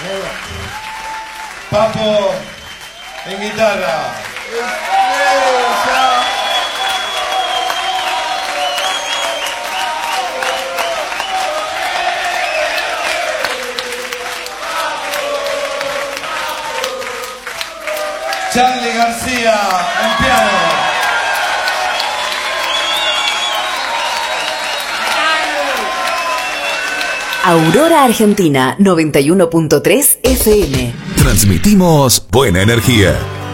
Papo en guitarra. Charlie García en piano. Aurora Argentina 91.3 FM. Transmitimos buena energía.